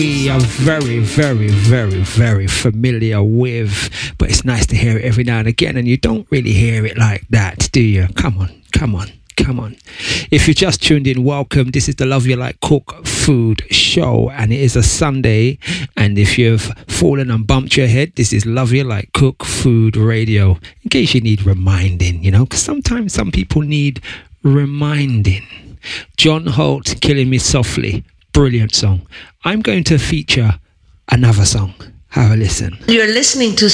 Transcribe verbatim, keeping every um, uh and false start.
we are very, very, very, very familiar with, but it's nice to hear it every now and again, and you don't really hear it like that, do you? Come on, come on, come on. If you just tuned in, welcome. This is the Love You Like Cook Food Show, and it is a Sunday, and if you've fallen and bumped your head, this is Love You Like Cook Food Radio, in case you need reminding, you know, because sometimes some people need reminding. John Holt, Killing Me Softly. Brilliant song. I'm going to feature another song. Have a listen. You're listening to